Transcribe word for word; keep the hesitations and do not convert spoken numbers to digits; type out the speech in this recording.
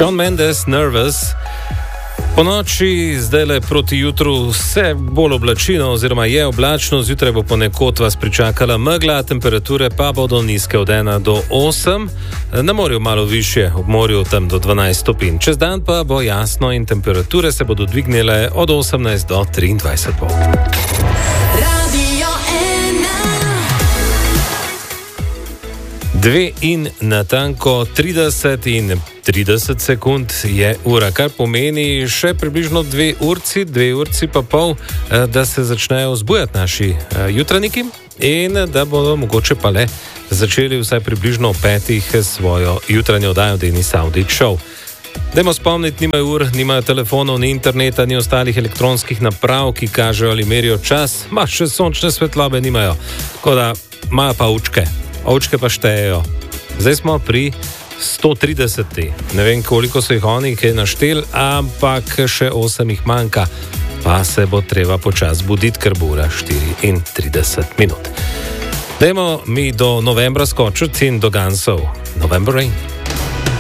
Shawn Mendes, Nervous. Po noči, zdaj le proti jutru, vse bolj oblačino oziroma je oblačno, zjutraj bo ponekod vas pričakala megla, temperature pa bodo nizke od ena do osem, na morju malo više, ob morju tam do dvanajst stopinj. Čez dan pa bo jasno in temperature se bodo dvignile od osemnajst do triindvajset. Dve in natanko trideset in trideset sekund je ura, kar pomeni še približno dve urci, dve urci pa pol, da se začnejo vzbujati naši jutranjiki in da bodo mogoče pa le začeli vsaj približno v petih svojo jutranjo oddajo Denis Avdić Show. Dajmo spomniti, nimajo ur, nimajo telefonov, ni interneta, ni ostalih elektronskih naprav, ki kažejo ali merijo čas, ma še sončne svetlobe nimajo, tako da imajo pa učke. Ovčke pa štejejo. Zdaj smo pri sto trideseti. Ne vem, koliko so jih oni kaj naštel, ampak še osem jih manjka. Pa se bo treba počasi buditi, ker bo ura štiriintrideset minut. Dajmo mi do novembra skočiti in do Gunsov. November Rain.